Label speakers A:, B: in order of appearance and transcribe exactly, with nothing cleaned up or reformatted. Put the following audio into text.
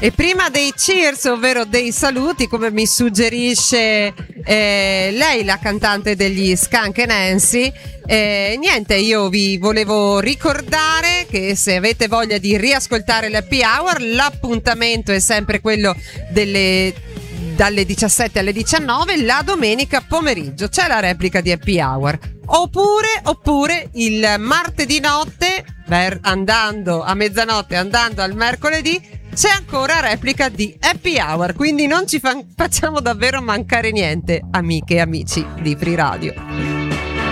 A: E prima dei cheers, ovvero dei saluti, come mi suggerisce eh, lei, la cantante degli Skunk e Nancy, eh, niente, io vi volevo ricordare che se avete voglia di riascoltare l'Happy Hour, l'appuntamento è sempre quello delle dalle diciassette alle diciannove, la domenica pomeriggio c'è la replica di Happy Hour, oppure oppure il martedì notte, ver- andando a mezzanotte, andando al mercoledì, c'è ancora replica di Happy Hour, quindi non ci fa- facciamo davvero mancare niente, amiche e amici di Free Radio.